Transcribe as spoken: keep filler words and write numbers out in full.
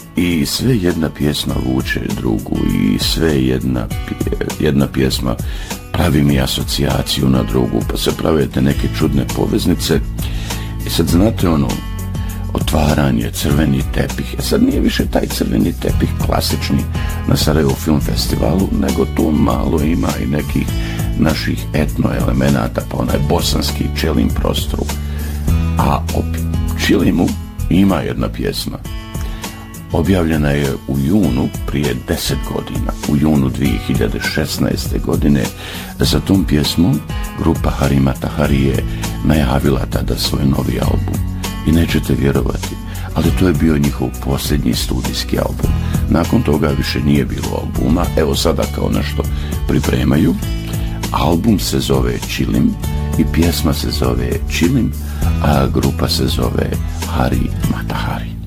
i sve jedna pjesma vuče drugu i sve jedna, jedna pjesma pravi mi asocijaciju na drugu, pa se pravite neke čudne poveznice. I sad znate ono, otvaranje, crveni tepih. E sad nije više taj crveni tepih klasični na Sarajevo Film Festivalu, nego tu malo ima i nekih naših etno elemenata, pa onaj bosanski Čelim prostoru. A o Čilimu ima jedna pjesma. Objavljena je u junu prije deset godina, u junu dvije hiljade šesnaeste. godine. Za tom pjesmom grupa Harima Tahari je najavila tada svoj novi album. I nećete vjerovati, ali to je bio njihov posljednji studijski album. Nakon toga više nije bilo albuma. Evo sada kao nešto pripremaju. Album se zove Čilim i pjesma se zove Čilim, a grupa se zove Harima Tahari.